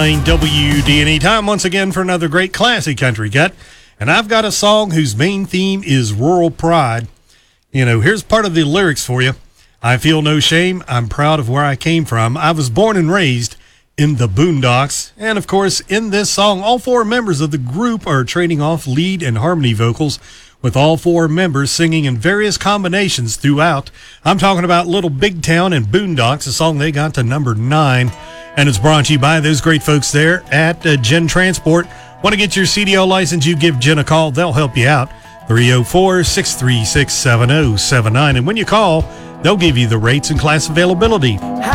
101.9 WDNE. Time once again for another great classic country cut. And I've got a song whose main theme is rural pride. You know, here's part of the lyrics for you. I feel no shame. I'm proud of where I came from. I was born and raised in the boondocks. And of course, in this song, all four members of the group are trading off lead and harmony vocals, with all four members singing in various combinations throughout. I'm talking about Little Big Town and Boondocks, a song they got to number 9. And it's brought to you by those great folks there at Jen Transport. Want to get your CDL license? You give Jen a call. They'll help you out. 304-636-7079. And when you call, they'll give you the rates and class availability.